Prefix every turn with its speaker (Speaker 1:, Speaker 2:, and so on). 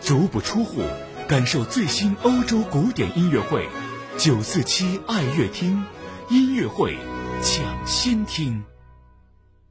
Speaker 1: 足不出户，感受最新欧洲古典音乐会，947爱乐厅音乐会抢先听。